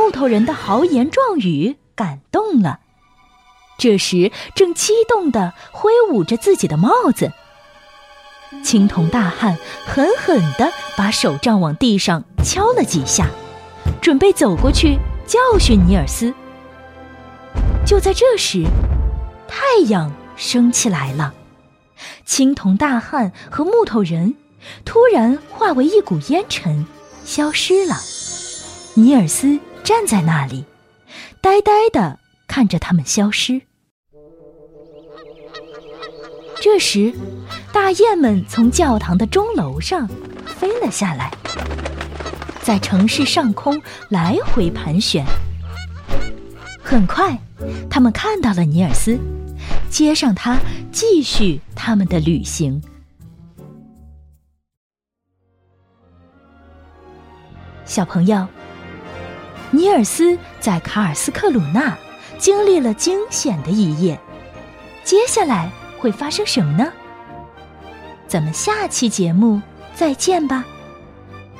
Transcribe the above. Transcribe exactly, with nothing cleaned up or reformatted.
木头人的豪言壮语感动了。这时正激动地挥舞着自己的帽子。青铜大汉狠狠地把手杖往地上敲了几下，准备走过去教训尼尔斯。就在这时，太阳升起来了，青铜大汉和木头人突然化为一股烟尘，消失了。尼尔斯站在那里，呆呆地看着他们消失。这时，大雁们从教堂的钟楼上飞了下来，在城市上空来回盘旋。很快，他们看到了尼尔斯，接上他，继续他们的旅行。小朋友，尼尔斯在卡尔斯克鲁纳经历了惊险的一夜，接下来会发生什么呢？咱们下期节目再见吧。